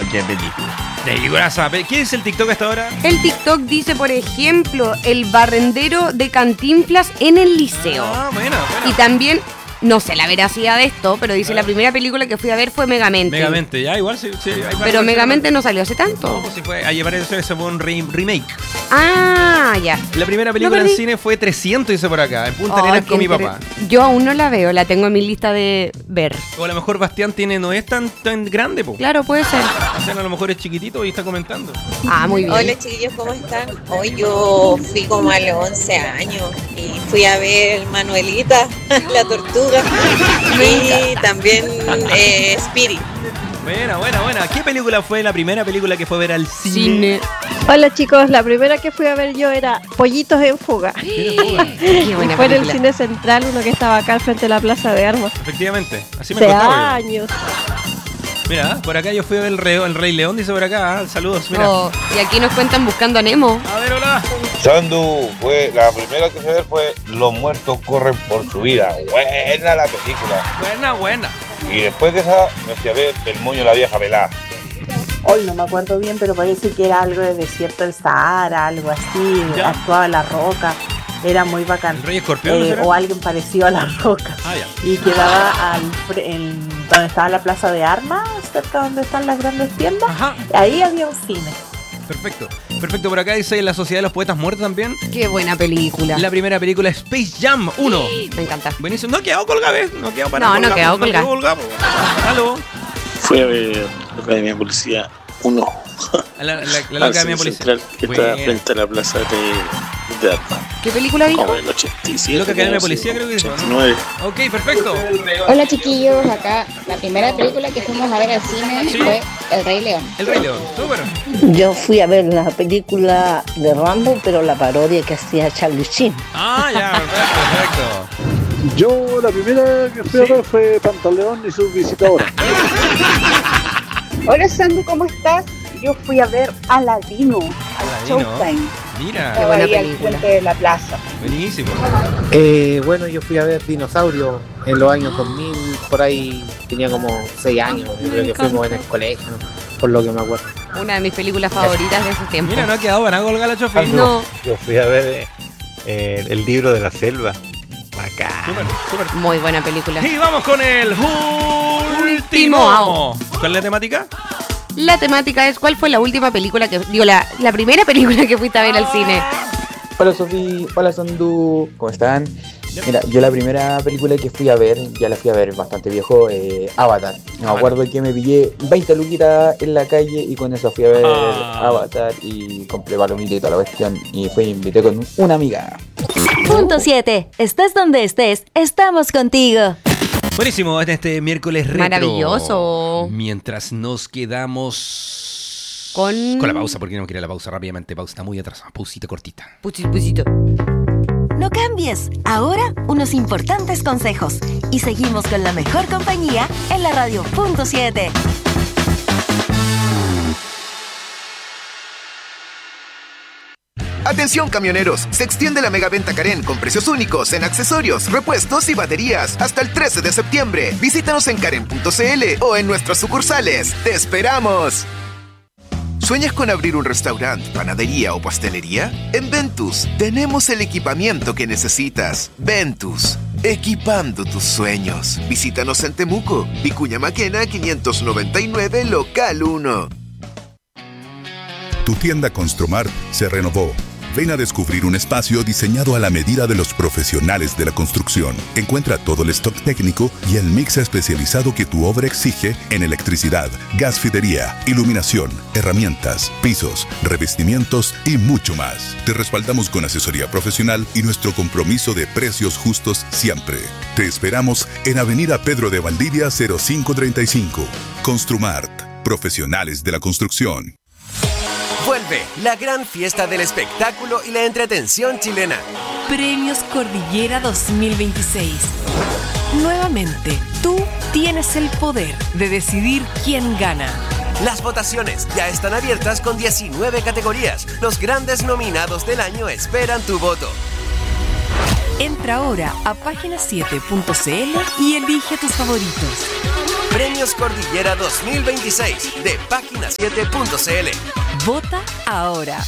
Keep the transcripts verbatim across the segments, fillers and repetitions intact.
qué película. Peliculaza. ¿Qué dice el TikTok hasta ahora? El TikTok dice, por ejemplo, el barrendero de Cantinflas en el liceo. Ah, bueno, bueno. Y también, no sé la veracidad de esto, pero dice la primera película que fui a ver fue Megamente. Megamente, ya igual sí. sí hay pero Megamente no salió hace tanto. No, pues sí fue. Ayer parece que se fue un re- remake. Ah, ya. La primera película en cine fue trescientos, dice por acá, en Punta Oh, Arenas con mi inter- papá. Yo aún no la veo, la tengo en mi lista de ver. O a lo mejor Bastián tiene, no es tan, tan grande, po. Claro, puede ser. O sea, a lo mejor es chiquitito y está comentando. Ah, muy bien. Hola chiquillos, ¿cómo están? Hoy yo fui como a los once años y fui a ver Manuelita, la tortuga, y también eh, Spirit. Buena, buena, buena. ¿Qué película fue la primera película que fue a ver al cine? Cine. Hola chicos, la primera que fui a ver yo era Pollitos en Fuga. Qué buena Fue en el película. cine central, uno que estaba acá al frente de la Plaza de Armas. Efectivamente, así me Hace contaba yo. años. Mira, por acá yo fui a ver el Rey, el Rey León, dice por acá. ah, Saludos, mira. Oh, y aquí nos cuentan Buscando a Nemo. A ver, hola. Sandu, fue la primera que fui a ver fue Los muertos corren por su vida. Buena la película. Buena, buena. Y después de esa me fui a ver El moño de la vieja pelada. Hoy no me acuerdo bien, pero parece que era algo de Desierto del Sahara, algo así. Ya. Actuaba La Roca. Era muy bacán. ¿El Rey Escorpión? ¿no Eh, será? o alguien parecido a La Roca. Ah, ya. Y quedaba al, fre- en, donde estaba la Plaza de Armas, cerca donde están las grandes tiendas. Ajá, Ahí había un cine. perfecto. Perfecto, por acá dice La Sociedad de los Poetas Muertos también. Qué buena película. La primera película Space Jam uno. Me encanta. Buenísimo. No quedó colgado, ¿ves? No quedó para No, no colgado, quedó colgado. quedó colgado. Aló. Fui a ver la Academia de Policía uno. La, la, la, la Al Academia de cine Policía. central que está Buena. frente a la plaza de, de Armas. ¿Qué película dijo? Como el ochenta y siete. Loca Academia de como Policía, si- creo que dijo, ¿no? ochenta y nueve. Ok, perfecto. Hola chiquillos, acá la primera película que fuimos a ver al cine Sí. fue El Rey León. El Rey León. Súper. Yo fui a ver la película de Rambo, pero la parodia que hacía Charlie Sheen. Ah, ya, perfecto. perfecto. Yo la primera que fui a ver fue Pantaleón y sus visitadoras. Hola Sandu, ¿cómo estás? Yo fui a ver Aladino, al Aladino. Showtime. Mira. Qué buena Ahí al película. puente de la plaza. Buenísimo. Eh, bueno, yo fui a ver Dinosaurio en los años dos mil, por ahí tenía como seis años, yo creo que fuimos en el colegio, por lo que me acuerdo. Una de mis películas favoritas de ese tiempo. Mira, no ha quedado para colgar la chofe. No, Yo fui a ver eh, el libro de la selva. Bacán. Súper, súper. muy buena película. Y vamos con el último. Último. ¿Cuál es la temática? La temática es, ¿cuál fue la última película que... Digo, la, la primera película que fuiste a ver al cine? Hola Sofi, hola Sandu, ¿cómo están? Mira, yo la primera película que fui a ver, ya la fui a ver bastante viejo, eh, Avatar. Me acuerdo que me pillé veinte luquitas en la calle y con eso fui a ver Ah. Avatar y compré palomita y toda la cuestión y fui invité con una amiga. Punto siete. Estés donde estés, estamos contigo. Buenísimo, en este miércoles retro. Maravilloso. Mientras nos quedamos Con... con la pausa, porque no quiere la pausa rápidamente. Pausa está muy atrasada. Pausita cortita. Pusito, pusito. No cambies. Ahora, unos importantes consejos. Y seguimos con la mejor compañía en la radio. Punto siete. Atención camioneros, se extiende la megaventa Karen con precios únicos en accesorios, repuestos y baterías hasta el trece de septiembre. Visítanos en karen punto c l o en nuestras sucursales. ¡Te esperamos! ¿Sueñas con abrir un restaurante, panadería o pastelería? En Ventus tenemos el equipamiento que necesitas. Ventus, equipando tus sueños. Visítanos en Temuco, Vicuña Maquena quinientos noventa y nueve, local uno. Tu tienda Construmart se renovó. Ven a descubrir un espacio diseñado a la medida de los profesionales de la construcción. Encuentra todo el stock técnico y el mix especializado que tu obra exige en electricidad, gasfidería, iluminación, herramientas, pisos, revestimientos y mucho más. Te respaldamos con asesoría profesional y nuestro compromiso de precios justos siempre. Te esperamos en Avenida Pedro de Valdivia cero cinco treinta y cinco. Construmart, profesionales de la construcción. Vuelve la gran fiesta del espectáculo y la entretención chilena. Premios Cordillera dos mil veintiséis. Nuevamente, tú tienes el poder de decidir quién gana. Las votaciones ya están abiertas con diecinueve categorías. Los grandes nominados del año esperan tu voto. Entra ahora a página siete punto c l y elige tus favoritos. Premios Cordillera dos mil veintiséis de página siete punto c l. Vota ahora.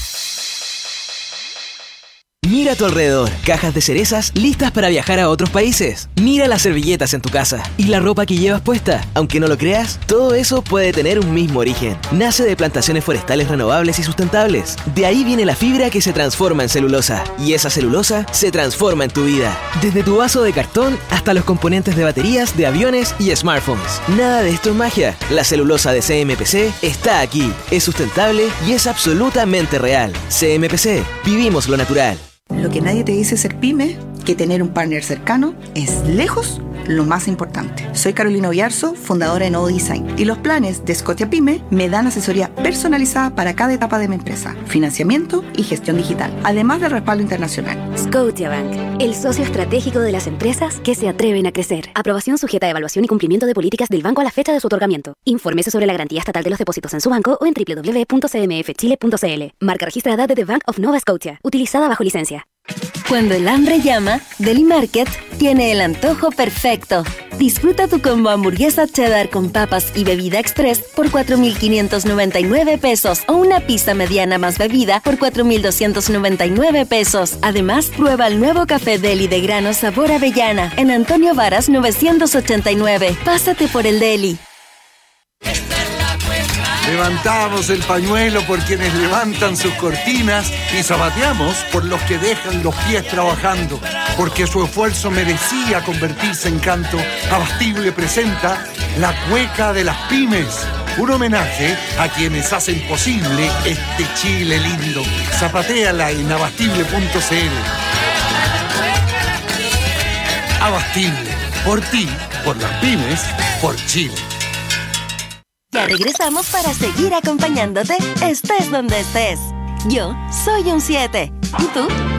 Mira a tu alrededor, cajas de cerezas listas para viajar a otros países. Mira las servilletas en tu casa y la ropa que llevas puesta. Aunque no lo creas, todo eso puede tener un mismo origen. Nace de plantaciones forestales renovables y sustentables. De ahí viene la fibra que se transforma en celulosa. Y esa celulosa se transforma en tu vida. Desde tu vaso de cartón hasta los componentes de baterías, de aviones y smartphones. Nada de esto es magia. La celulosa de C M P C está aquí. Es sustentable y es absolutamente real. C M P C. Vivimos lo natural. Lo que nadie te dice ser pyme, que tener un partner cercano es lejos lo más importante. Soy Carolina Oyarzo, fundadora de Novo Design, y los planes de Scotia Pyme me dan asesoría personalizada para cada etapa de mi empresa, financiamiento y gestión digital, además del respaldo internacional. Scotiabank, el socio estratégico de las empresas que se atreven a crecer. Aprobación sujeta a evaluación y cumplimiento de políticas del banco a la fecha de su otorgamiento. Infórmese sobre la garantía estatal de los depósitos en su banco o en doble u doble u doble u punto c m f chile punto c l. Marca registrada de The Bank of Nova Scotia, utilizada bajo licencia. Cuando el hambre llama, Deli Market tiene el antojo perfecto. Disfruta tu combo hamburguesa cheddar con papas y bebida express por cuatro mil quinientos noventa y nueve pesos o una pizza mediana más bebida por cuatro mil doscientos noventa y nueve pesos. Además, prueba el nuevo café Deli de grano sabor avellana en Antonio Varas novecientos ochenta y nueve. Pásate por el Deli. Levantamos el pañuelo por quienes levantan sus cortinas y zapateamos por los que dejan los pies trabajando, porque su esfuerzo merecía convertirse en canto. Abastible presenta La Cueca de las Pymes, un homenaje a quienes hacen posible este Chile lindo. Zapatéala en abastible punto c l. Abastible, por ti, por las pymes, por Chile. Ya regresamos para seguir acompañándote, estés donde estés. Yo soy un siete. ¿Y tú?